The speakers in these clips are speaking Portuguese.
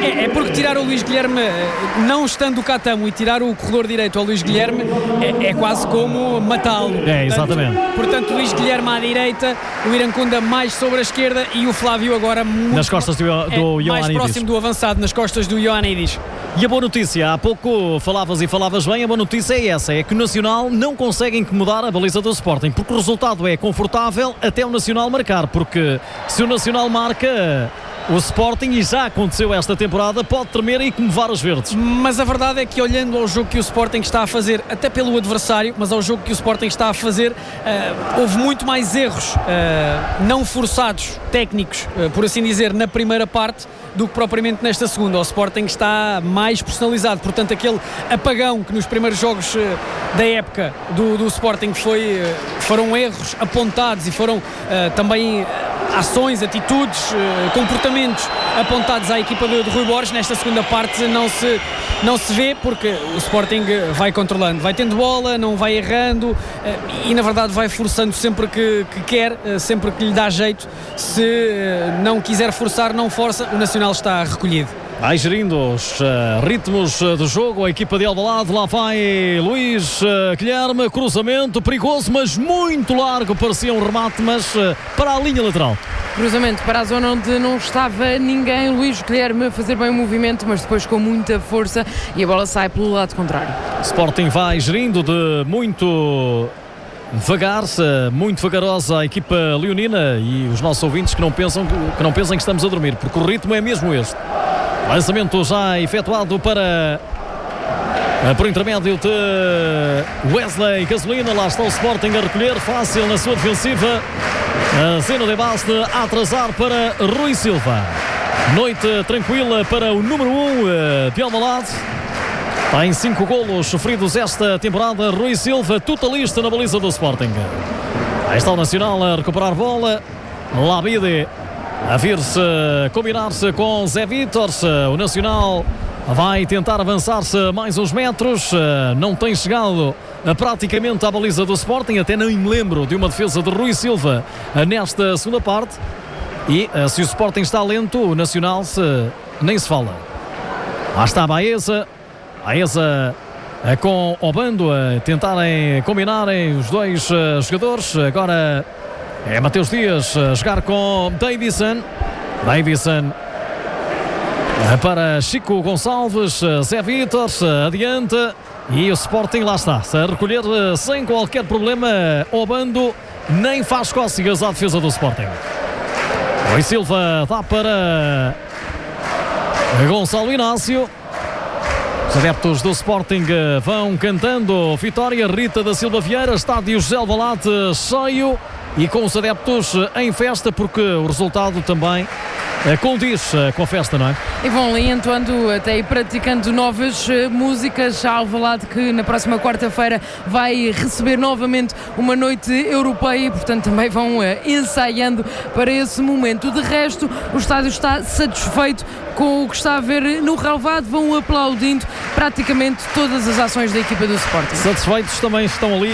É porque tirar o Luís Guilherme, não estando o Catamo, e tirar o corredor direito ao Luís Guilherme é quase como matá-lo. Exatamente. Portanto, Luís Guilherme à direita, o Irankunda mais sobre a esquerda e o Flávio agora muito nas costas do Ioannidis, mais próximo do avançado, nas costas do Ioannidis. E a boa notícia, há pouco falavas bem, a boa notícia é essa, é que o Nacional não consegue incomodar a baliza do Sporting, porque o resultado é confortável até o Nacional marcar, porque se o Nacional marca, o Sporting, e já aconteceu esta temporada, pode tremer e comovar os verdes. Mas a verdade é que, olhando ao jogo que o Sporting está a fazer, até pelo adversário, mas ao jogo que o Sporting está a fazer, houve muito mais erros não forçados, técnicos, por assim dizer, na primeira parte, do que propriamente nesta segunda. O Sporting está mais personalizado, portanto aquele apagão que nos primeiros jogos da época do Sporting foram erros apontados e foram também ações, atitudes, comportamentos apontados à equipa de Rui Borges. Nesta segunda parte não se vê, porque o Sporting vai controlando, vai tendo bola, não vai errando e na verdade vai forçando sempre que quer, sempre que lhe dá jeito. Se não quiser forçar, não força. O Nacional está recolhido. Vai gerindo os ritmos do jogo a equipa de Alvalade. Lá vai Luís Guilherme, cruzamento perigoso, mas muito largo, parecia um remate, mas para a linha lateral. Cruzamento para a zona onde não estava ninguém. Luís Guilherme a fazer bem o movimento, mas depois com muita força, e a bola sai pelo lado contrário. Sporting vai gerindo de muito muito vagarosa a equipa leonina, e os nossos ouvintes que não pensem que estamos a dormir, porque o ritmo é mesmo este. Lançamento já efetuado por intermédio de Wesley Gasolina. Lá está o Sporting a recolher, fácil na sua defensiva. Zeno de Baste a atrasar para Rui Silva. Noite tranquila para o número 1 de Alvalade. Tem 5 golos sofridos esta temporada. Rui Silva, totalista na baliza do Sporting. Aí está o Nacional a recuperar bola. Labide a vir-se, combinar-se com Zé Vítor. O Nacional vai tentar avançar-se mais uns metros. Não tem chegado praticamente à baliza do Sporting. Até nem me lembro de uma defesa de Rui Silva nesta segunda parte. E se o Sporting está lento, o Nacional nem se fala. Lá está a Baeza com o bando a tentarem combinarem os dois jogadores. Agora é Mateus Dias a jogar com Davison para Chico Gonçalves. Zé Vítor adianta e o Sporting lá está a recolher sem qualquer problema. O bando nem faz cócegas à defesa do Sporting. Rui Silva dá para Gonçalo Inácio. Os adeptos do Sporting vão cantando vitória. Rita da Silva Vieira, estádio José Alvalade cheio e com os adeptos em festa, porque o resultado também condiz com a festa, não é? E vão ali entoando até praticando novas músicas. A Alvalade, que na próxima quarta-feira vai receber novamente uma noite europeia, e portanto também vão ensaiando para esse momento. De resto, o estádio está satisfeito com o que está a ver no relvado. Vão aplaudindo praticamente todas as ações da equipa do Sporting. Satisfeitos também estão ali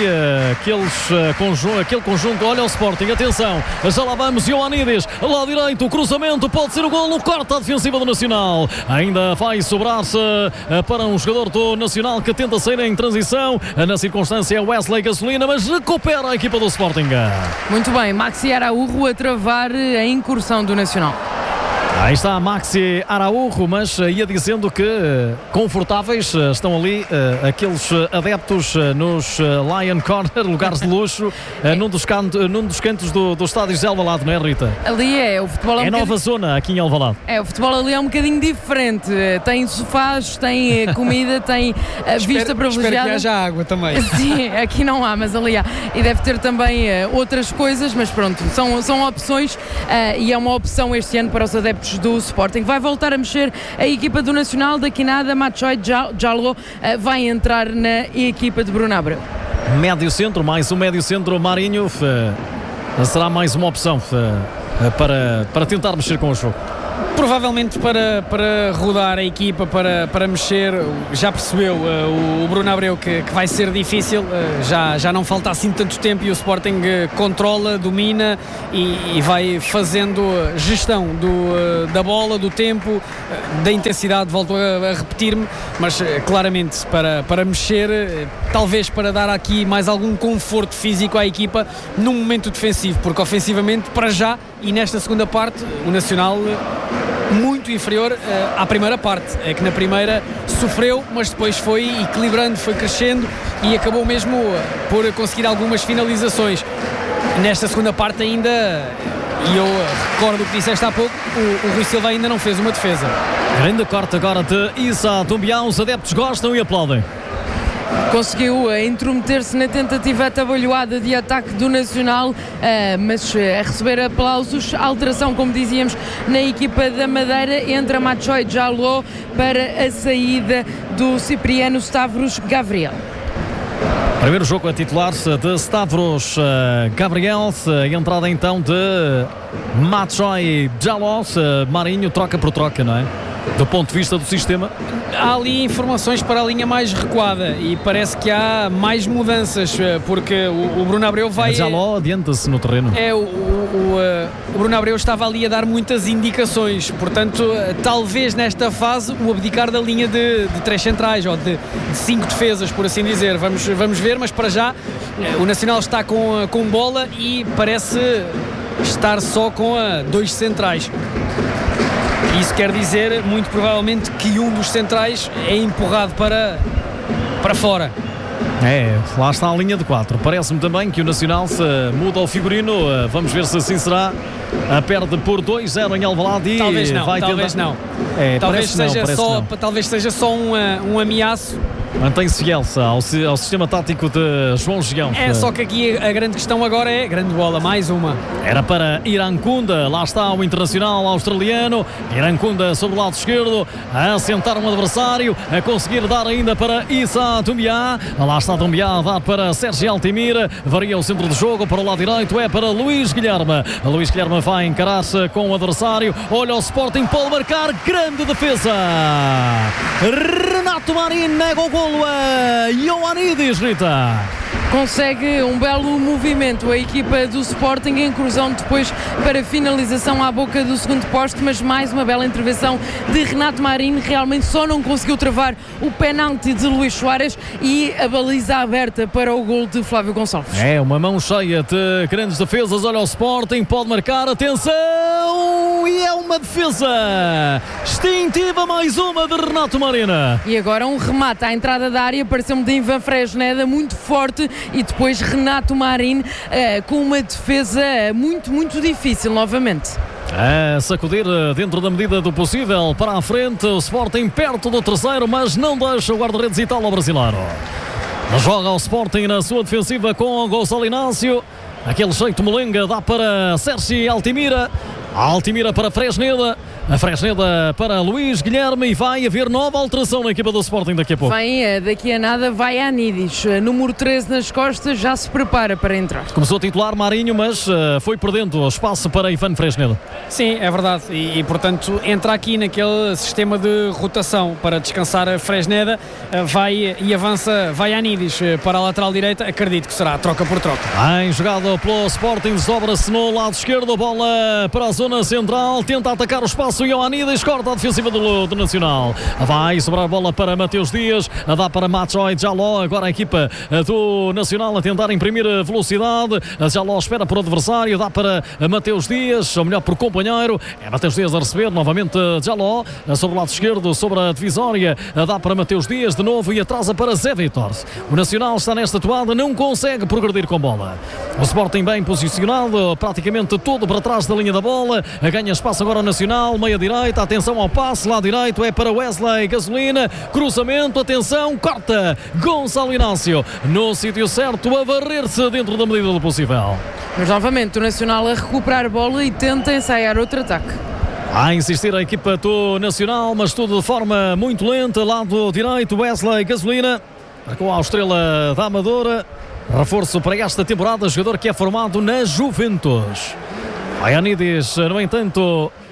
aquele conjunto. Olha o Sporting, atenção, já lá vamos. Ioannidis, lá direito, o cruzamento, pode ser o golo, corta a defensiva do Nacional. Ainda vai sobrar-se para um jogador do Nacional que tenta sair em transição. Na circunstância é Wesley Gasolina, mas recupera a equipa do Sporting. Muito bem, Maxi Araújo a travar a incursão do Nacional. Aí está Maxi Araújo, mas ia dizendo que confortáveis estão ali aqueles adeptos nos Lion Corner, lugares de luxo, num dos cantos do estádio José Alvalade, não é, Rita? Ali o futebol é nova zona aqui em Alvalade. O futebol ali é um bocadinho diferente. Tem sofás, tem comida, tem vista privilegiada. Espero que haja água também. Sim, aqui não há, mas ali há. E deve ter também outras coisas, mas pronto, são opções e é uma opção este ano para os adeptos do Sporting. Vai voltar a mexer a equipa do Nacional. Daqui nada, Machoy Jallo vai entrar na equipa de Bruno Abreu. Médio centro, mais um médio centro. Marinho será mais uma opção para tentar mexer com o jogo. Provavelmente para rodar a equipa, para mexer, já percebeu o Bruno Abreu que vai ser difícil, já não falta assim tanto tempo e o Sporting controla, domina e vai fazendo gestão da bola, do tempo, da intensidade, volto a repetir-me, mas claramente para mexer, talvez para dar aqui mais algum conforto físico à equipa num momento defensivo, porque ofensivamente, para já, e nesta segunda parte, o Nacional muito inferior à primeira parte. É que na primeira sofreu, mas depois foi equilibrando, foi crescendo e acabou mesmo por conseguir algumas finalizações. Nesta segunda parte ainda, e eu recordo o que disseste há pouco, o Rui Silva ainda não fez uma defesa. Grande corte agora de Issa Doumbia, os adeptos gostam e aplaudem. Conseguiu intrometer-se na tentativa atabalhoada de ataque do Nacional, mas a receber aplausos. Alteração, como dizíamos, na equipa da Madeira, entra Machoy Jaló para a saída do Cipriano Stavros Gabriel. Primeiro jogo a titular-se de Stavros Gabriel, entrada então de Machoy Jaló. Marinho troca por troca, não é? Do ponto de vista do sistema, há ali informações para a linha mais recuada e parece que há mais mudanças, porque o Bruno Abreu vai... Jaló adianta-se no terreno. O Bruno Abreu estava ali a dar muitas indicações, portanto, talvez nesta fase o abdicar da linha de 3 centrais ou de 5 defesas, por assim dizer. Vamos ver, mas para já o Nacional está com bola e parece estar só com 2 centrais. Isso quer dizer, muito provavelmente, que um dos centrais é empurrado para fora. Lá está a linha de 4. Parece-me também que o Nacional se muda ao figurino. Vamos ver se assim será. Perde por 2-0 em Alvalade e talvez não, vai talvez tentar... não. Talvez seja só um ameaço. Mantém-se fiel ao sistema tático de João Gigão. Só que aqui a grande questão agora é grande bola, mais uma. Era para Irankunda, lá está o internacional australiano. Irankunda sobre o lado esquerdo, a sentar um adversário, a conseguir dar ainda para Issa Doumbia. Lá está Doumbia a dar para Sérgio Altimira, varia o centro do jogo, para o lado direito é para Luís Guilherme. Luís Guilherme vai encarar-se com o adversário, olha o Sporting, pode marcar, grande defesa. Renato Marinho nega o golo a Ioannidis, Rita. Consegue um belo movimento a equipa do Sporting em cruzão depois para finalização à boca do segundo poste, mas mais uma bela intervenção de Renato Marinho, realmente só não conseguiu travar o penalti de Luís Soares e a baliza aberta para o gol de Flávio Gonçalves. Uma mão cheia de grandes defesas, olha o Sporting, pode marcar, atenção, e é uma defesa instintiva, mais uma de Renato Marina. E agora um remate à entrada da área, pareceu-me de Ivan Fresneda, muito forte, e depois Renato Marinho com uma defesa muito, muito difícil novamente. A sacudir dentro da medida do possível para a frente, o Sporting perto do terceiro, mas não deixa o guarda-redes italo-brasileiro. Joga o Sporting na sua defensiva com o Gonçalo Inácio, aquele jeito molenga, dá para Sérgio Altimira, Altimira para Fresneda, a Fresneda para Luís Guilherme, e vai haver nova alteração na equipa do Sporting daqui a pouco. Daqui a nada vai Ioannidis, número 13 nas costas, já se prepara para entrar. Começou a titular Marinho, mas foi perdendo espaço para Ivan Fresneda. Sim, é verdade, e portanto entra aqui naquele sistema de rotação para descansar a Fresneda, vai e avança, vai Ioannidis para a lateral direita, acredito que será troca por troca. Bem jogado pelo Sporting, sobra-se no lado esquerdo, bola para a zona central, tenta atacar o espaço, Ioannidis corta a defensiva do Nacional, vai sobrar a bola para Mateus Dias, dá para Machoy Jaló, agora a equipa do Nacional a tentar imprimir velocidade, Jaló espera por adversário, dá para Mateus Dias, ou melhor por companheiro, é Mateus Dias a receber, novamente Jaló, sobre o lado esquerdo, sobre a divisória, dá para Mateus Dias de novo e atrasa para Zé Vitor. O Nacional está nesta toada, não consegue progredir com bola. O Sporting bem posicionado, praticamente todo para trás da linha da bola, ganha espaço agora o Nacional, meia direita, atenção ao passe, lado direito é para Wesley Gasolina, cruzamento, atenção, corta Gonçalo Inácio, no sítio certo, a varrer-se dentro da medida do possível. Mas novamente o Nacional a recuperar a bola e tenta ensaiar outro ataque. A insistir a equipa do Nacional, mas tudo de forma muito lenta, lado direito, Wesley Gasolina, com a estrela da Amadora, reforço para esta temporada, jogador que é formado na Juventus. Ioannidis, no entanto,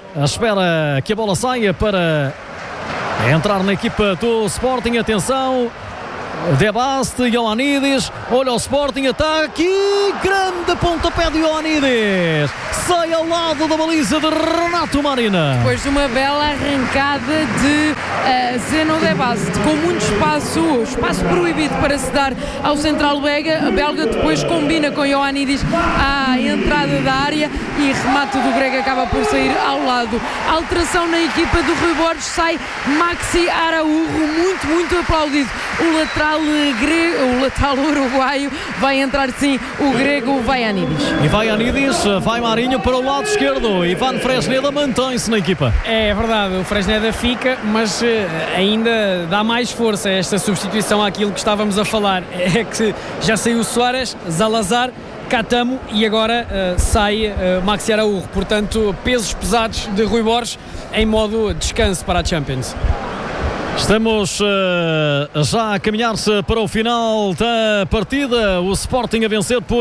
espera que a bola saia para entrar na equipa do Sporting. Atenção, De Bast, Ioannidis, olha o Sporting, ataque, grande pontapé de Ioannidis, sai ao lado da baliza de Renato Marina. Depois de uma bela arrancada de Zeno De Bast, com muito espaço proibido para se dar ao central belga, depois combina com Ioannidis à entrada da área e remate do grego acaba por sair ao lado. Alteração na equipa do Rui Borges, sai Maxi Araújo, muito aplaudido. O lateral uruguaio, vai entrar sim o grego Vaianidis. E Vaianidis, vai Marinho para o lado esquerdo. Ivan Fresneda mantém-se na equipa. É verdade, o Fresneda fica, mas ainda dá mais força a esta substituição àquilo que estávamos a falar. É que já saiu Soares, Zalazar, Catamo e agora sai Maxi Araújo. Portanto, pesos pesados de Rui Borges em modo descanso para a Champions. Estamos já a caminhar-se para o final da partida. O Sporting a vencer por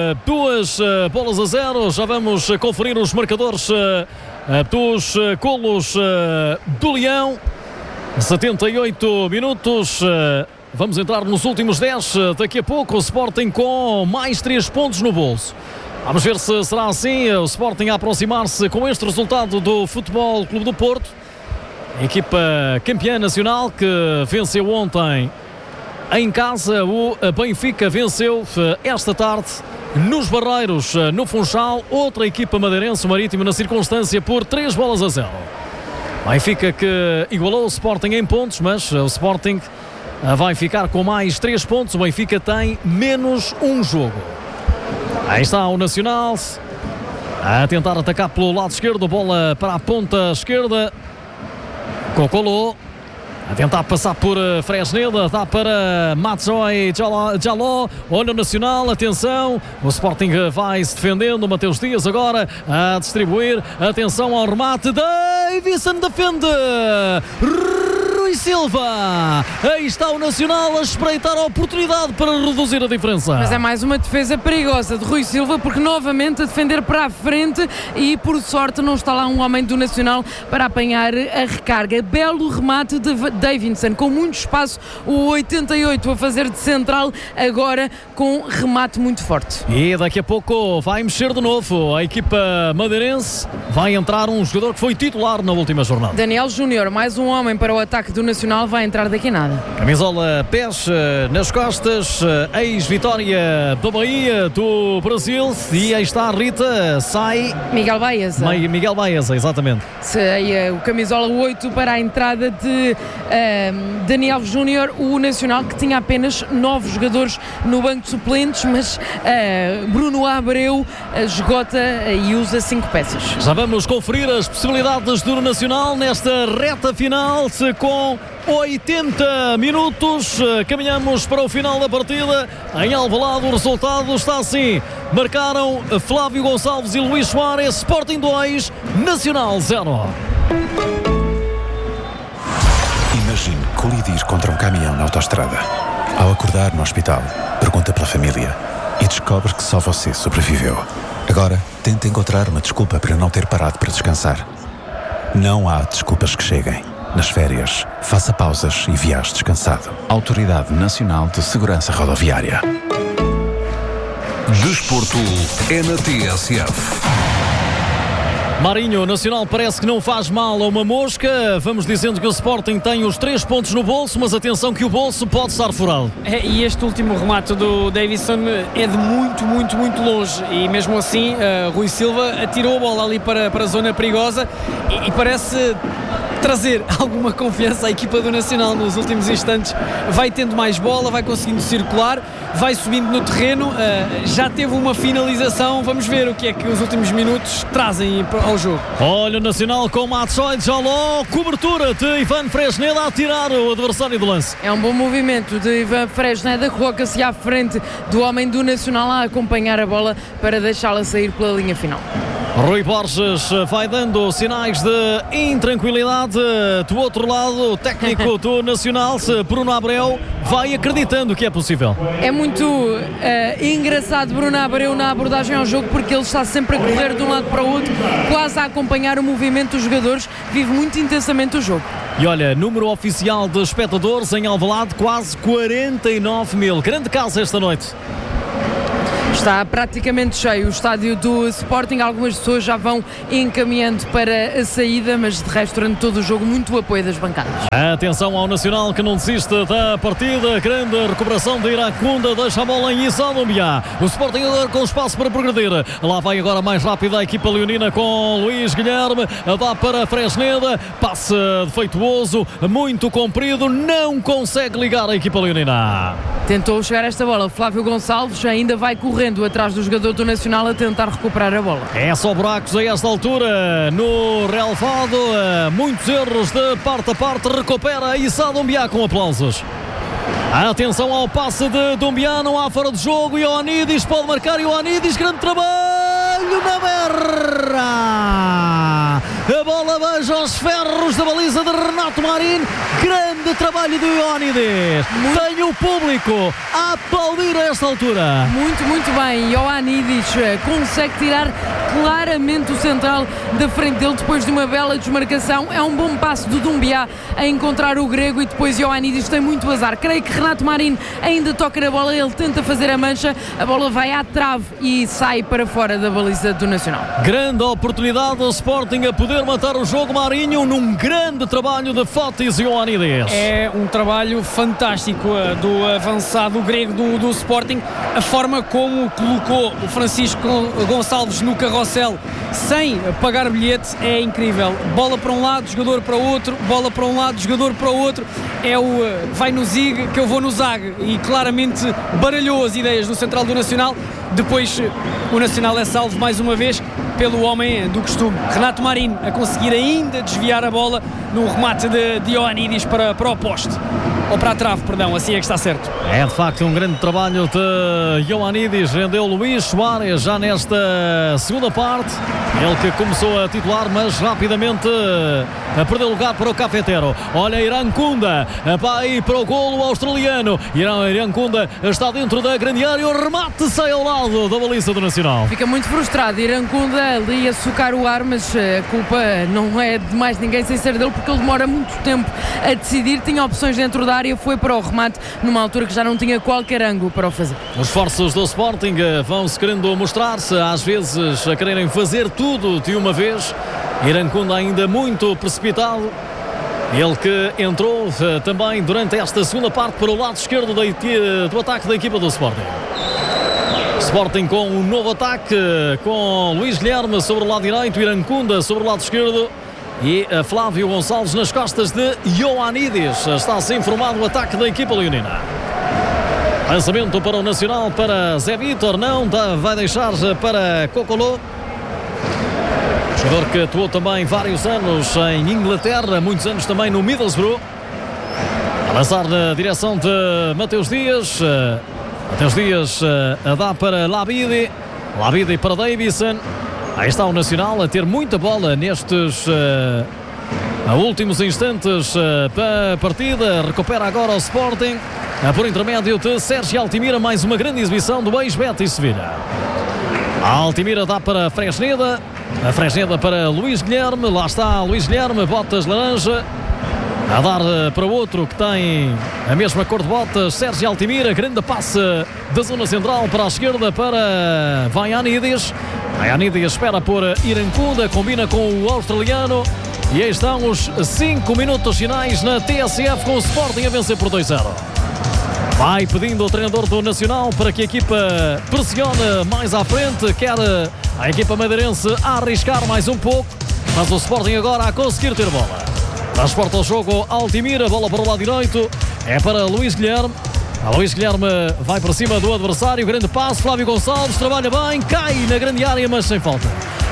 2-0. Já vamos conferir os marcadores dos golos do Leão. 78 minutos. Vamos entrar nos últimos 10 daqui a pouco. O Sporting com mais 3 pontos no bolso. Vamos ver se será assim. O Sporting a aproximar-se com este resultado do Futebol Clube do Porto. A equipa campeã nacional que venceu ontem em casa. O Benfica venceu esta tarde nos Barreiros, no Funchal, outra equipa madeirense, o Marítimo, na circunstância, por 3-0. Benfica que igualou o Sporting em pontos, mas o Sporting vai ficar com mais 3 pontos. O Benfica tem menos um jogo. Aí está o Nacional a tentar atacar pelo lado esquerdo, bola para a ponta esquerda. Cocolô a tentar passar por Fresneda, dá para Matzoy Jaló, olha o Nacional, atenção, o Sporting vai se defendendo, Mateus Dias agora a distribuir, atenção ao remate, Davison defende, Rui Silva, aí está o Nacional a espreitar a oportunidade para reduzir a diferença. Mas é mais uma defesa perigosa de Rui Silva, porque novamente a defender para a frente e por sorte não está lá um homem do Nacional para apanhar a recarga. Belo remate de Davinson, com muito espaço, o 88 a fazer de central, agora com remate muito forte. E daqui a pouco vai mexer de novo a equipa madeirense, vai entrar um jogador que foi titular na última jornada. Daniel Júnior, mais um homem para o ataque do Nacional, vai entrar daqui a nada. Camisola pés nas costas, ex-vitória da Bahia, do Brasil, e aí está a Rita, sai Miguel Baeza. Miguel Baeza, exatamente. O camisola 8 para a entrada de Daniel Júnior, o Nacional que tinha apenas 9 jogadores no banco de suplentes, mas Bruno Abreu esgota e usa 5 peças. Já vamos conferir as possibilidades do Nacional nesta reta final com 80 minutos. Caminhamos para o final da partida. Em Alvalade o resultado está assim: marcaram Flávio Gonçalves e Luís Soares. Sporting 2, Nacional 0. Imagine colidir contra um caminhão na autoestrada. Ao acordar no hospital, pergunta pela família e descobre que só você sobreviveu. Agora, tenta encontrar uma desculpa para não ter parado para descansar. Não há desculpas que cheguem. Nas férias, faça pausas e viaje descansado. Autoridade Nacional de Segurança Rodoviária. Desporto é na TSF. Marinho, Nacional parece que não faz mal a uma mosca. Vamos dizendo que o Sporting tem os 3 pontos no bolso, mas atenção que o bolso pode estar furado. E este último remate do Davison é de muito longe, e mesmo assim Rui Silva atirou a bola ali para a zona perigosa e parece trazer alguma confiança à equipa do Nacional nos últimos instantes. Vai tendo mais bola, vai conseguindo circular, vai subindo no terreno, já teve uma finalização. Vamos ver o que é que os últimos minutos trazem ao jogo. Olha o Nacional com Matsoy Jaló, cobertura de Ivan Fresneda a tirar o adversário do lance. É um bom movimento de Ivan Fresneda, coloca-se à frente do homem do Nacional a acompanhar a bola para deixá-la sair pela linha final. Rui Borges vai dando sinais de intranquilidade. Do outro lado, o técnico do Nacional, Bruno Abreu, vai acreditando que é possível. É muito engraçado Bruno Abreu na abordagem ao jogo, porque ele está sempre a correr de um lado para o outro, quase a acompanhar o movimento dos jogadores, vive muito intensamente o jogo. E olha, número oficial de espectadores em Alvalade, quase 49 mil. Grande casa esta noite. Está praticamente cheio o estádio do Sporting, algumas pessoas já vão encaminhando para a saída, mas de resto durante todo o jogo muito apoio das bancadas. Atenção ao Nacional que não desiste da partida, grande recuperação de Iracunda, deixa a bola em Issa Doumbia, o Sporting agora com espaço para progredir, lá vai agora mais rápida a equipa leonina com Luís Guilherme, dá para Fresneda, passe defeituoso, muito comprido, não consegue ligar a equipa leonina. Tentou chegar esta bola, Flávio Gonçalves ainda vai correndo atrás do jogador do Nacional a tentar recuperar a bola. É só buracos a esta altura no relvado, muitos erros de parte a parte, recupera Issa Doumbia com aplausos. Atenção ao passe de Doumbia, não há fora de jogo, Ioannidis pode marcar, Ioannidis, grande trabalho na berra. A bola beija aos ferros da baliza de Renato Marin. Grande trabalho do Ioannidis. Tem o público a aplaudir a esta altura. Muito bem. Ioannidis consegue tirar claramente o central da frente dele depois de uma bela desmarcação. É um bom passo do Doumbia a encontrar o grego e depois Ioannidis tem muito azar. Creio que Renato Marin ainda toca na bola. Ele tenta fazer a mancha. A bola vai à trave e sai para fora da baliza do Nacional. Grande oportunidade do Sporting a poder matar o jogo. Marinho num grande trabalho de Fotis e Ioannidis. É um trabalho fantástico do avançado grego do Sporting. A forma como colocou o Francisco Gonçalves no carrossel sem pagar bilhete é incrível. Bola para um lado, jogador para o outro, bola para um lado, jogador para o outro. É o vai no zig que eu vou no zag, e claramente baralhou as ideias do central do Nacional. Depois o Nacional é salvo mais uma vez pelo homem do costume, Renato Marin, a conseguir ainda desviar a bola no remate de Ioannidis para o poste, ou para a trave, perdão, assim é que está certo. É de facto um grande trabalho de Ioannidis, rendeu Luís Soares já nesta segunda parte, ele que começou a titular, mas rapidamente a perder lugar para o cafetero. Olha Iracunda, vai para o golo australiano, Iracunda está dentro da grande área, o remate sai ao lado da baliza do Nacional. Fica muito frustrado, Iracunda ali a socar o ar, mas a culpa não é de mais ninguém sem ser dele, porque ele demora muito tempo a decidir, tinha opções dentro da área, foi para o remate numa altura que já não tinha qualquer ângulo para o fazer. Os esforços do Sporting vão-se querendo mostrar-se, às vezes a quererem fazer tudo de uma vez. Iracunda ainda muito precipitado, ele que entrou também durante esta segunda parte para o lado esquerdo do ataque da equipa do Sporting. Sporting com um novo ataque, com Luís Guilherme sobre o lado direito, Iracunda sobre o lado esquerdo e Flávio Gonçalves nas costas de Ioannidis. Está assim formado o ataque da equipa leonina. Lançamento para o Nacional, para Zé Vítor, não, vai deixar para Cocolô. Jogador que atuou também vários anos em Inglaterra, muitos anos também no Middlesbrough. A lançar na direção de Mateus Dias. Mateus Dias a dar para Labidi para Davison. Aí está o Nacional a ter muita bola nestes últimos instantes da partida. Recupera agora o Sporting por intermédio de Sérgio Altimira. Mais uma grande exibição do ex-Betis Sevilha. Altimira dá para Fresneda. A Fresneda para Luís Guilherme. Lá está Luís Guilherme, botas laranja. A dar para outro que tem a mesma cor de botas, Sérgio Altimira. Grande passe da zona central para a esquerda para Ioannidis. Ioannidis espera por Iracunda, combina com o australiano. E aí estão os 5 minutos finais na TSF, com o Sporting a vencer por 2-0. Vai pedindo o treinador do Nacional para que a equipa pressione mais à frente. Quer a equipa madeirense a arriscar mais um pouco, mas o Sporting agora a conseguir ter bola. Transporta o jogo Altimira, bola para o lado direito, é para Luís Guilherme. Luís Guilherme vai para cima do adversário, grande passo, Flávio Gonçalves trabalha bem, cai na grande área, mas sem falta.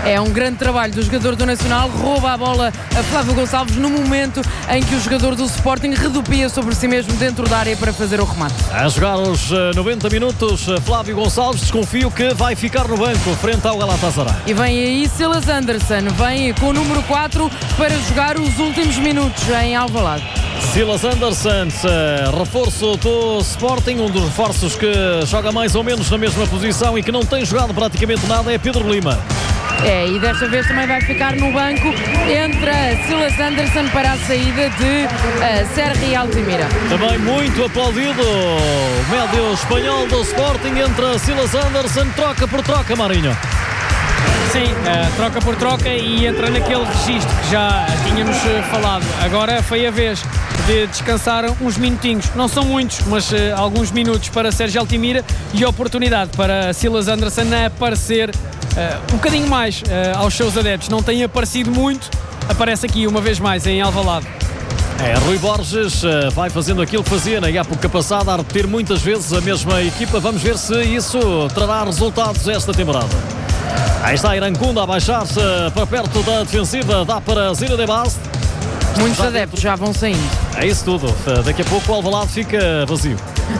É um grande trabalho do jogador do Nacional, rouba a bola a Flávio Gonçalves no momento em que o jogador do Sporting redupia sobre si mesmo dentro da área para fazer o remate. A jogar os 90 minutos, Flávio Gonçalves, desconfio que vai ficar no banco frente ao Galatasaray. E vem aí Silas Anderson, vem com o número 4 para jogar os últimos minutos em Alvalade. Silas Anderson, reforço do Sporting, um dos reforços que joga mais ou menos na mesma posição e que não tem jogado praticamente nada é Pedro Lima. E desta vez também vai ficar no banco, entra Silas Anderson para a saída de Sergi Altimira. Também muito aplaudido o médio espanhol do Sporting, entra Silas Anderson, troca por troca, Marinho. Sim, troca por troca e entra naquele registro que já tínhamos falado. Agora foi a vez de descansar uns minutinhos, não são muitos, mas alguns minutos para Sérgio Altimira e oportunidade para Silas Anderson a aparecer um bocadinho mais aos seus adeptos. Não tem aparecido muito, aparece aqui uma vez mais em Alvalade. Rui Borges vai fazendo aquilo que fazia na época passada, a repetir muitas vezes a mesma equipa. Vamos ver se isso trará resultados esta temporada. Aí está Irancunda a baixar-se para perto da defensiva, dá para Zina de Bast. Muitos adeptos já vão saindo. É isso tudo, daqui a pouco o Alvalade fica vazio.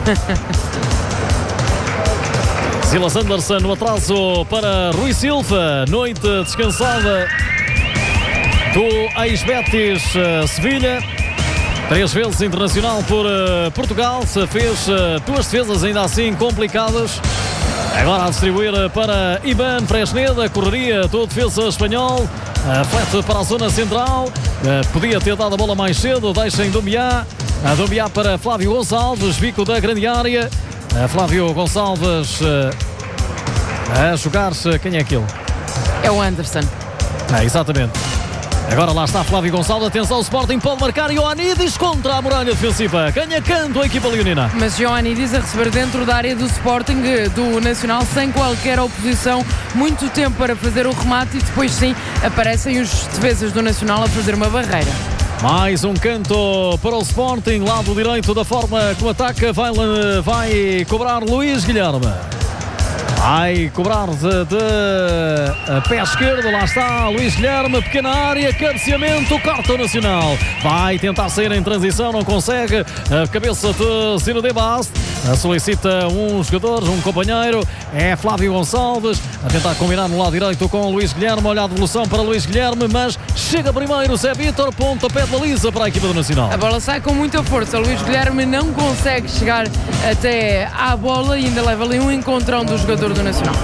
Silas Anderson no atraso para Rui Silva, noite descansada do ex-Betis Sevilha. 3 vezes internacional por Portugal, fez 2 defesas ainda assim complicadas. Agora a distribuir para Ivan Fresneda, correria do defesa espanhol, flete para a zona central, podia ter dado a bola mais cedo, deixa em Dumbiá, Dumbiá para Flávio Gonçalves, bico da grande área, Flávio Gonçalves a jogar-se, quem é aquele? É o Anderson. Exatamente. Agora lá está Flávio Gonçalves, atenção, o Sporting pode marcar Ioannidis contra a muralha defensiva, ganha canto a equipa leonina. Mas Ioannidis a receber dentro da área do Sporting, do Nacional, sem qualquer oposição, muito tempo para fazer o remate e depois sim aparecem os defesas do Nacional a fazer uma barreira. Mais um canto para o Sporting, lado direito da forma como ataca, vai cobrar Luís Guilherme. Vai cobrar de pé esquerdo, lá está Luís Guilherme, pequena área, cabeceamento, corta o Nacional. Vai tentar sair em transição, não consegue. A cabeça de Zina de Bast, solicita um jogador, um companheiro, é Flávio Gonçalves, a tentar combinar no lado direito com Luís Guilherme. Olha a devolução para Luís Guilherme, mas chega primeiro Zé Vítor, pontapé de baliza para a equipa do Nacional. A bola sai com muita força, Luís Guilherme não consegue chegar até à bola e ainda leva ali um encontrão do jogador do Nacional.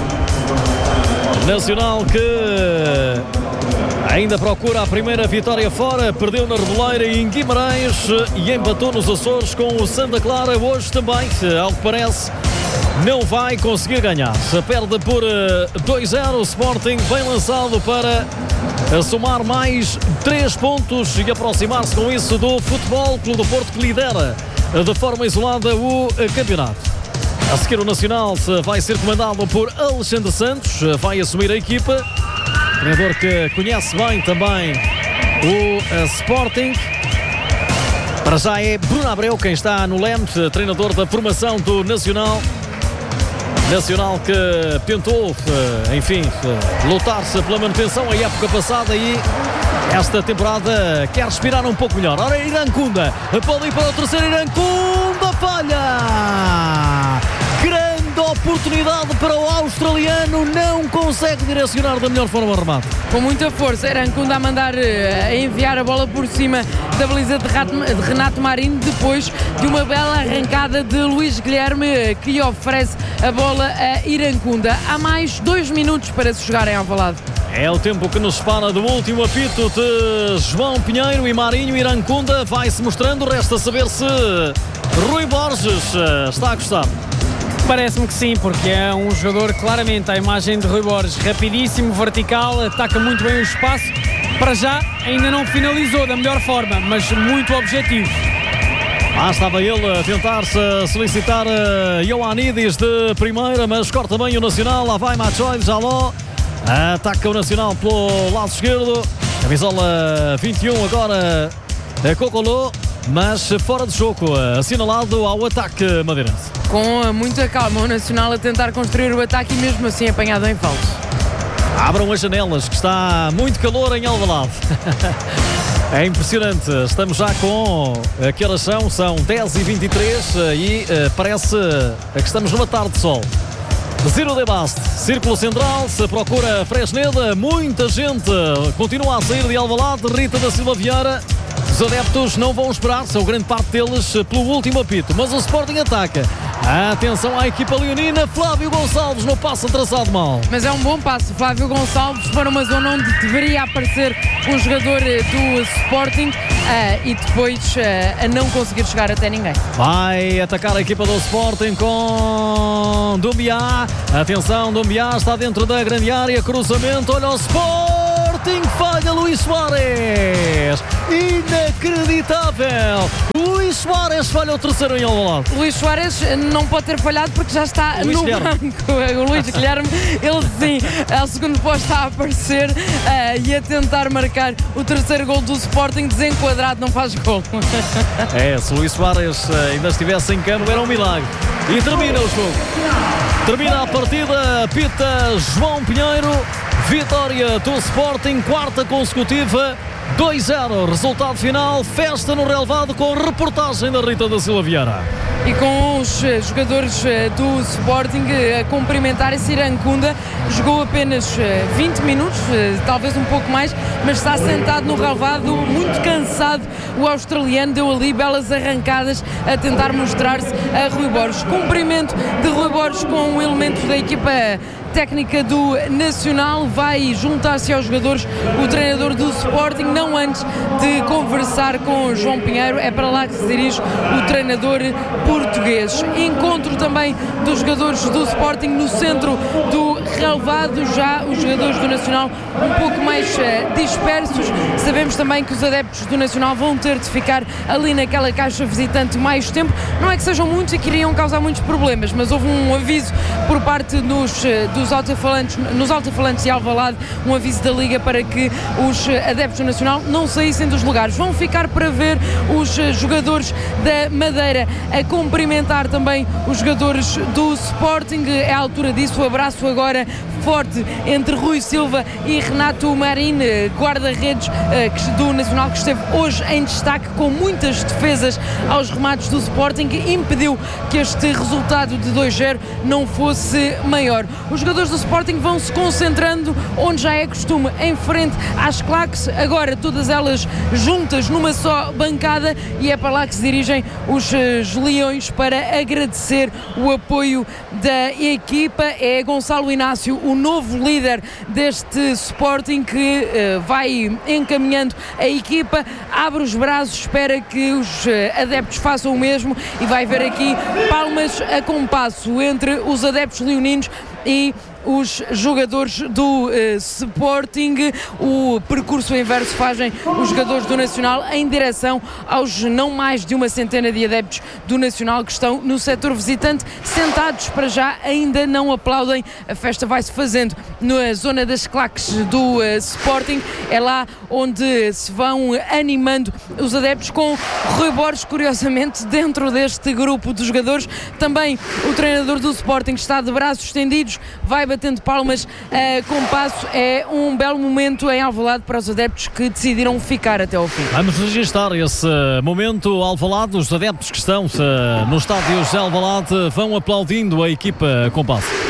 Nacional que ainda procura a primeira vitória fora, perdeu na Reboleira e em Guimarães e empatou nos Açores com o Santa Clara. Hoje também, ao que parece, não vai conseguir ganhar. Se perde por 2-0, o Sporting bem lançado para somar mais 3 pontos e aproximar-se com isso do Futebol Clube do Porto, que lidera de forma isolada o campeonato. A seguir o Nacional vai ser comandado por Alexandre Santos, vai assumir a equipa, treinador que conhece bem também o Sporting. Para já é Bruno Abreu quem está no leme, treinador da formação do Nacional. Nacional que tentou, enfim, lutar-se pela manutenção a época passada e esta temporada quer respirar um pouco melhor. Ora, Irancunda, pode ir para o terceiro, Irancunda, falha! Grande oportunidade para o australiano, não consegue direcionar da melhor forma o remate. Com muita força, Irancunda a mandar a enviar a bola por cima da baliza de Renato Marinho, depois de uma bela arrancada de Luís Guilherme, que oferece a bola a Irancunda. Há mais 2 minutos para se jogar em Alvalade. É o tempo que nos separa do último apito de João Pinheiro e Marinho. Irancunda vai-se mostrando, resta saber se Rui Borges está a gostar. Parece-me que sim, porque é um jogador claramente à imagem de Rui Borges, rapidíssimo, vertical, ataca muito bem o espaço. Para já ainda não finalizou da melhor forma, mas muito objetivo. Lá estava ele a tentar-se solicitar Ioannidis de primeira, mas corta bem o Nacional. Lá vai Machoy, Jaló, ataca o Nacional pelo lado esquerdo. Camisola 21 agora Cocolô, mas fora de jogo, assinalado ao ataque madeirense. Com muita calma o Nacional a tentar construir o ataque e mesmo assim apanhado em falso. Abram as janelas, que está muito calor em Alvalade. É impressionante. Estamos já com... Que horas são? São 10h23 e parece que estamos numa tarde de sol. Zero de Baste, círculo central, se procura Fresneda, muita gente continua a sair de Alvalade. Rita da Silva Vieira, os adeptos não vão esperar, são grande parte deles pelo último apito, mas o Sporting ataca. Atenção à equipa leonina, Flávio Gonçalves no passo atrasado mal. Mas é um bom passo, Flávio Gonçalves, para uma zona onde deveria aparecer um jogador do Sporting e depois a não conseguir chegar até ninguém. Vai atacar a equipa do Sporting com Dumbiá. Atenção, Dumbiá está dentro da grande área, cruzamento, olha o Sporting, falha Luís Soares. Inacreditável! Luís Soares falha o terceiro em Alvalade. Luís Soares não pode ter falhado porque já está no banco. O Luís Guilherme, ele sim, ao segundo posto está a aparecer e a tentar marcar o terceiro gol do Sporting, desenquadrado, não faz gol. Se Luís Soares ainda estivesse em campo era um milagre. E termina o jogo. Termina a partida, pita João Pinheiro, vitória do Sporting, quarta consecutiva. 2-0, resultado final, festa no relevado com reportagem da Rita da Silva Vieira. E com os jogadores do Sporting a cumprimentarem-se, Irancunda jogou apenas 20 minutos, talvez um pouco mais, mas está sentado no relevado, muito cansado. O australiano deu ali belas arrancadas a tentar mostrar-se a Rui Borges. Cumprimento de Rui Borges com um elemento da equipa técnica do Nacional, vai juntar-se aos jogadores o treinador do Sporting, não antes de conversar com João Pinheiro, é para lá que se dirige o treinador português. Encontro também dos jogadores do Sporting no centro do relevado, já os jogadores do Nacional um pouco mais dispersos. Sabemos também que os adeptos do Nacional vão ter de ficar ali naquela caixa visitante mais tempo, não é que sejam muitos e que iriam causar muitos problemas, mas houve um aviso por parte dos alto-falantes de Alvalade, um aviso da Liga para que os adeptos do Nacional não saíssem dos lugares. Vão ficar para ver os jogadores da Madeira a cumprimentar também os jogadores do Sporting. É a altura disso, o abraço agora forte entre Rui Silva e Renato Marin, guarda-redes do Nacional, que esteve hoje em destaque com muitas defesas aos remates do Sporting, que impediu que este resultado de 2-0 não fosse maior. Os jogadores do Sporting vão se concentrando onde já é costume, em frente às claques, agora todas elas juntas numa só bancada, e é para lá que se dirigem os leões para agradecer o apoio da equipa. É Gonçalo Inácio, o novo líder deste Sporting, que vai encaminhando a equipa, abre os braços, espera que os adeptos façam o mesmo, e vai ver aqui palmas a compasso entre os adeptos leoninos e os jogadores do Sporting. O percurso inverso fazem os jogadores do Nacional em direção aos não mais de uma centena de adeptos do Nacional que estão no setor visitante, sentados para já, ainda não aplaudem. A festa vai-se fazendo na zona das claques do Sporting, é lá onde se vão animando os adeptos, com Rui Borges, curiosamente, dentro deste grupo de jogadores. Também o treinador do Sporting está de braços estendidos, vai batendo palmas com passo. É um belo momento em Alvalade para os adeptos que decidiram ficar até ao fim. Vamos registrar esse momento Alvalade. Os adeptos que estão no estádio José Alvalade vão aplaudindo a equipa com passo.